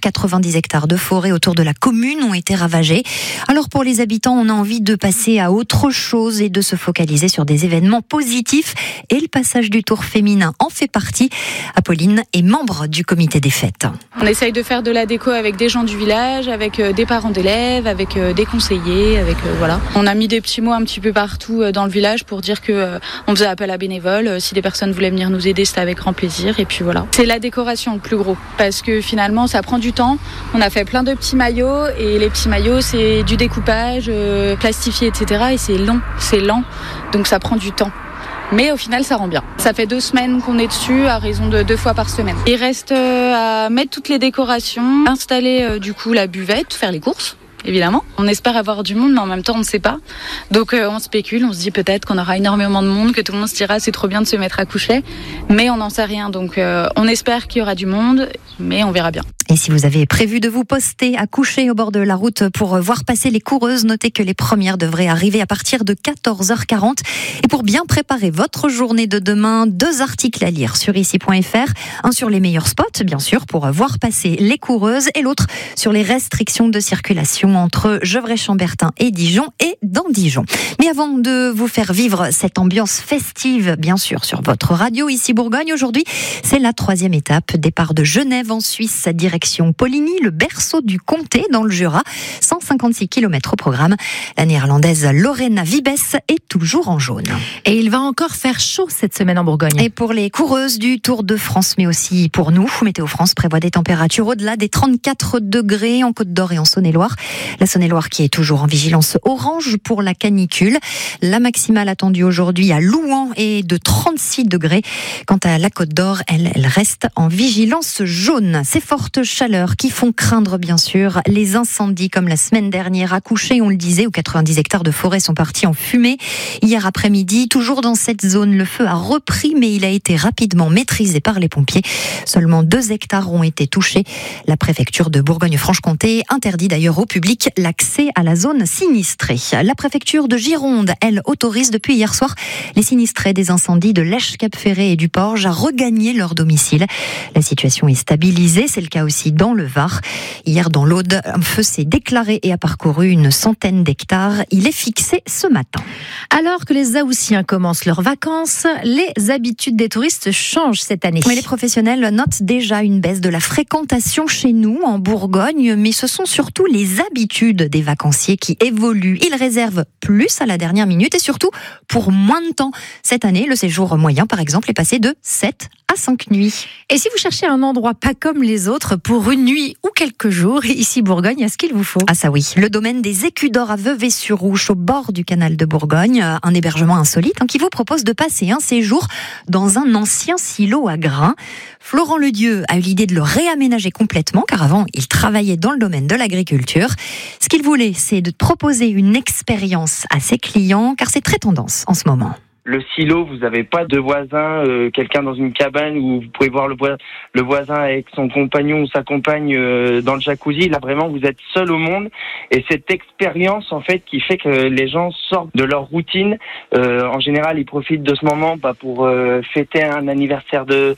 90 hectares de forêt autour de la commune ont été ravagés. Alors pour les habitants, on a envie de passer à autre chose et de se focaliser sur des événements positifs. Et le passage du Tour féminin en fait partie. Apolline est membre du comité des fêtes. On essaye de faire de la déco avec des gens du village, avec des parents d'élèves, avec des conseillers, voilà. On a mis des petits mots un petit peu partout dans le village pour dire que on faisait appel à bénévoles. Si des personnes voulaient venir nous aider, c'était avec grand plaisir. Et puis voilà. C'est la décoration le plus gros parce que finalement ça prend du temps. On a fait plein de petits maillots et les petits maillots c'est du découpage plastifié, etc. Et c'est long, c'est lent, donc ça prend du temps. Mais au final, ça rend bien. Ça fait 2 semaines qu'on est dessus, à raison de 2 fois par semaine. Il reste à mettre toutes les décorations, installer du coup la buvette, faire les courses. Évidemment, on espère avoir du monde, mais en même temps, on ne sait pas. Donc, on spécule, on se dit peut-être qu'on aura énormément de monde, que tout le monde se dira c'est trop bien de se mettre à coucher, mais on n'en sait rien. Donc, on espère qu'il y aura du monde, mais on verra bien. Et si vous avez prévu de vous poster à coucher au bord de la route pour voir passer les coureuses, notez que les premières devraient arriver à partir de 14h40. Et pour bien préparer votre journée de demain, 2 articles à lire sur ici.fr. Un sur les meilleurs spots, bien sûr, pour voir passer les coureuses, et l'autre sur les restrictions de circulation entre Gevrey-Chambertin et Dijon et dans Dijon. Mais avant de vous faire vivre cette ambiance festive, bien sûr, sur votre radio, ici Bourgogne, aujourd'hui, c'est la 3e étape. Départ de Genève en Suisse, direction Poligny, le berceau du comté dans le Jura. 156 km au programme. La néerlandaise Lorena Vibes est toujours en jaune. Et il va encore faire chaud cette semaine en Bourgogne. Et pour les coureuses du Tour de France, mais aussi pour nous, Météo France prévoit des températures au-delà des 34 degrés en Côte d'Or et en Saône-et-Loire. La Saône-et-Loire qui est toujours en vigilance orange pour la canicule. La maximale attendue aujourd'hui à Louhans est de 36 degrés. Quant à la Côte d'Or, elle reste en vigilance jaune. Ces fortes chaleurs qui font craindre bien sûr les incendies comme la semaine dernière à Couchet, on le disait, où 90 hectares de forêt sont partis en fumée. Hier après-midi, toujours dans cette zone, le feu a repris, mais il a été rapidement maîtrisé par les pompiers. Seulement 2 hectares ont été touchés. La préfecture de Bourgogne-Franche-Comté interdit d'ailleurs au public l'accès à la zone sinistrée. La préfecture de Gironde, elle, autorise depuis hier soir les sinistrés des incendies de Lèche-Cap-Ferré et du Porge à regagner leur domicile. La situation est stabilisée, c'est le cas aussi dans le Var. Hier dans l'Aude, un feu s'est déclaré et a parcouru une centaine d'hectares. Il est fixé ce matin. Alors que les Haussiens commencent leurs vacances, les habitudes des touristes changent cette année. Oui, les professionnels notent déjà une baisse de la fréquentation chez nous en Bourgogne, mais ce sont surtout les habitudes des vacanciers qui évoluent. Ils réservent plus à la dernière minute et surtout pour moins de temps. Cette année, le séjour moyen, par exemple, est passé de 7 à 5 nuits. Et si vous cherchez un endroit pas comme les autres pour une nuit ou quelques jours, ici Bourgogne, est-ce qu'il vous faut ? Ah ça oui, le domaine des Écus d'Or à Vevey-sur-Ouche, au bord du canal de Bourgogne, un hébergement insolite qui vous propose de passer un séjour dans un ancien silo à grains. Florent Ledieu a eu l'idée de le réaménager complètement, car avant, il travaillait dans le domaine de l'agriculture. Ce qu'il voulait, c'est de proposer une expérience à ses clients, car c'est très tendance en ce moment. Le silo, vous n'avez pas de voisin, quelqu'un dans une cabane où vous pouvez voir le voisin avec son compagnon ou sa compagne dans le jacuzzi. Là, vraiment, vous êtes seul au monde. Et cette expérience, en fait, qui fait que les gens sortent de leur routine. En général, ils profitent de ce moment pour fêter un anniversaire de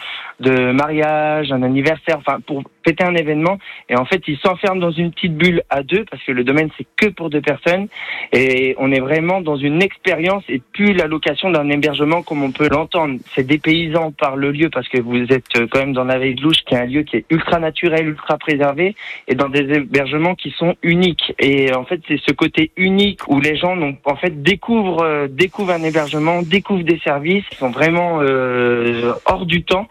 mariage, un anniversaire, enfin, pour fêter un événement. Et en fait, ils s'enferment dans une petite bulle à 2, parce que le domaine, c'est que pour 2 personnes. Et on est vraiment dans une expérience et plus la location d'un hébergement comme on peut l'entendre. C'est dépaysant par le lieu, parce que vous êtes quand même dans la Vallée de Louche, qui est un lieu qui est ultra naturel, ultra préservé, et dans des hébergements qui sont uniques. Et en fait, c'est ce côté unique où les gens en fait découvrent un hébergement, découvrent des services qui sont vraiment hors du temps,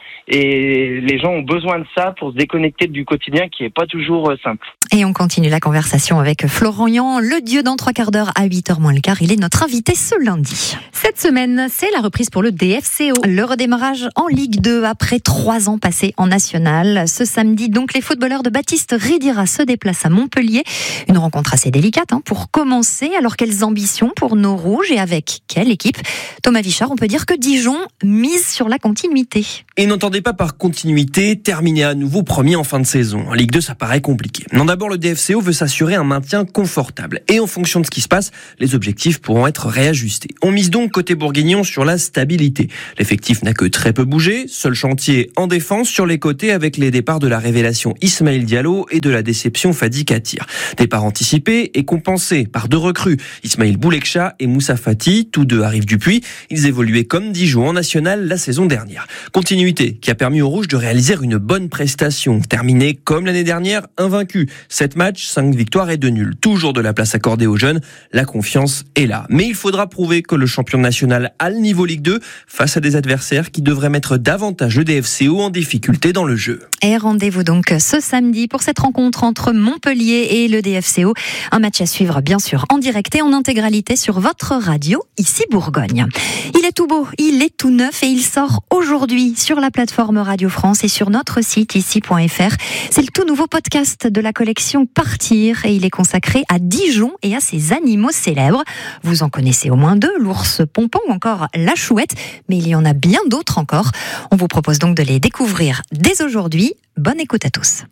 et les gens ont besoin de ça pour se déconnecter du quotidien qui est pas toujours simple. Et on continue la conversation avec Florent Ledieu dans 3 quarts d'heure à 8h moins le quart. Il est notre invité ce lundi. Cette semaine, c'est la reprise pour le DFCO. Le redémarrage en Ligue 2 après 3 ans passés en National. Ce samedi, donc, les footballeurs de Baptiste Ridira se déplacent à Montpellier. Une rencontre assez délicate pour commencer. Alors, quelles ambitions pour nos Rouges et avec quelle équipe ? Thomas Vichard, on peut dire que Dijon mise sur la continuité. Et n'entendez pas par continuité terminer à nouveau premier en fin de saison. En Ligue 2, ça paraît compliqué. Non, d'abord, le DFCO veut s'assurer un maintien confortable. Et en fonction de ce qui se passe, les objectifs pourront être réajustés. On mise donc côté bourguignon Bourguignon sur la stabilité. L'effectif n'a que très peu bougé, seul chantier en défense sur les côtés avec les départs de la révélation Ismaël Diallo et de la déception Fadi Katir. Départ anticipé et compensé par 2 recrues, Ismaël Boulekcha et Moussa Fati, tous 2 arrivent du Puy. Ils évoluaient comme Dijon en national la saison dernière. Continuité qui a permis aux Rouges de réaliser une bonne prestation, terminée comme l'année dernière, invaincu. 7 matchs, 5 victoires et 2 nuls. Toujours de la place accordée aux jeunes, la confiance est là. Mais il faudra prouver que le champion national a le niveau Ligue 2 face à des adversaires qui devraient mettre davantage le DFCO en difficulté dans le jeu. Et rendez-vous donc ce samedi pour cette rencontre entre Montpellier et le DFCO. Un match à suivre bien sûr en direct et en intégralité sur votre radio, ici Bourgogne. Il est tout beau, il est tout neuf et il sort aujourd'hui sur la plateforme Radio France et sur notre site ici.fr. C'est le tout nouveau podcast de la collection Partir et il est consacré à Dijon et à ses animaux célèbres. Vous en connaissez au moins 2, l'ours Pompon ou encore la chouette, mais il y en a bien d'autres encore. On vous propose donc de les découvrir dès aujourd'hui. Bonne écoute à tous.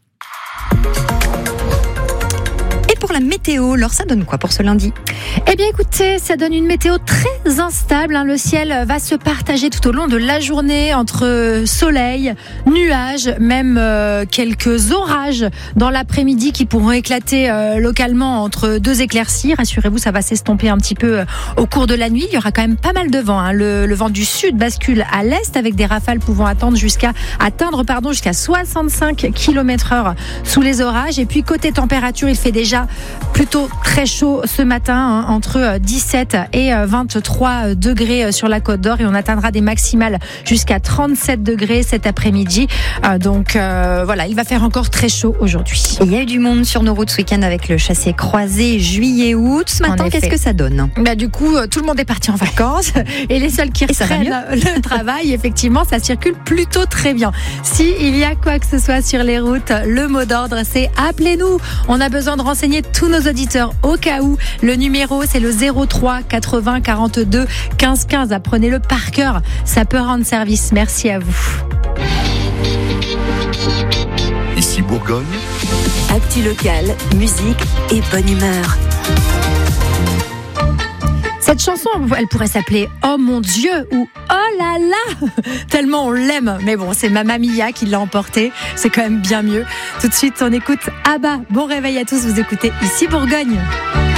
Pour la météo, alors ça donne quoi pour ce lundi ? Eh bien écoutez, ça donne une météo très instable. Le ciel va se partager tout au long de la journée entre soleil, nuages, même quelques orages dans l'après-midi qui pourront éclater localement entre 2 éclaircies. Rassurez-vous, ça va s'estomper un petit peu au cours de la nuit. Il y aura quand même pas mal de vent. Le vent du sud bascule à l'est avec des rafales pouvant atteindre jusqu'à 65 km/h sous les orages. Et puis côté température, il fait déjà plutôt très chaud ce matin, entre 17 et 23 degrés sur la Côte d'Or et on atteindra des maximales jusqu'à 37 degrés cet après-midi. Donc voilà, il va faire encore très chaud aujourd'hui. Il y a eu du monde sur nos routes ce week-end avec le chassé-croisé juillet-août. Ce matin, qu'est-ce que ça donne ? Du coup, tout le monde est parti en vacances et les seuls qui reprennent le travail, effectivement, ça circule plutôt très bien. S'il y a quoi que ce soit sur les routes, le mot d'ordre, c'est appelez-nous. On a besoin de renseigner tous nos auditeurs au cas où. Le numéro, c'est le 03 80 42 15 15. Apprenez-le par cœur. Ça peut rendre service. Merci à vous. Ici Bourgogne. Actu local, musique et bonne humeur. Cette chanson, elle pourrait s'appeler « Oh mon Dieu » ou « Oh là là » tellement on l'aime. Mais bon, c'est Mamma Mia qui l'a emporté. C'est quand même bien mieux. Tout de suite, on écoute Abba. Bon réveil à tous, vous écoutez Ici Bourgogne.